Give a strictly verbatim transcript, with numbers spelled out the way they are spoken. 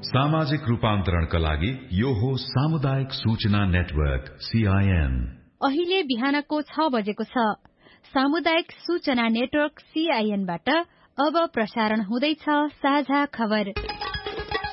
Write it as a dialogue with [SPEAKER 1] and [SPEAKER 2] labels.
[SPEAKER 1] सामाजिक रूपान्तरणका लागि यो हो सामुदायिक सूचना नेटवर्क सीआईएन।
[SPEAKER 2] अहिले बिहानको छ बजेको छ। सामुदायिक सूचना नेटवर्क सीआईएनबाट अब प्रसारण हुँदैछ साझा खबर।